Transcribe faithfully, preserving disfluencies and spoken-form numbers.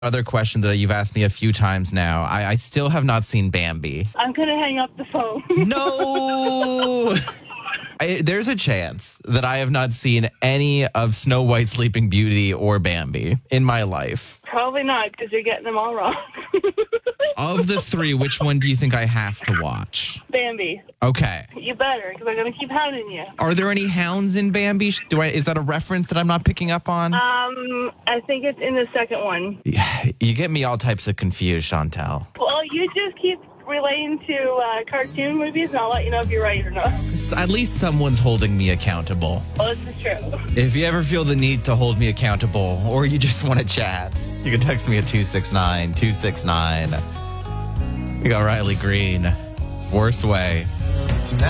Other question that you've asked me a few times now. I, I still have not seen Bambi. I'm going to hang up the phone. No! I, there's a chance that I have not seen any of Snow White, Sleeping Beauty, or Bambi in my life. Probably not, because you're getting them all wrong. Of the three, which one do you think I have to watch? Bambi. Okay. You better, because I'm going to keep hounding you. Are there any hounds in Bambi? Do I? Is that a reference that I'm not picking up on? Um, I think it's in the second one. Yeah, you get me all types of confused, Chantel. Well, you just keep relating to uh, cartoon movies, and I'll let you know if you're right or not. At least someone's holding me accountable. Well, this is true. If you ever feel the need to hold me accountable, or you just want to chat, you can text me at two six nine, two six nine. We got Riley Green. It's Worst Way.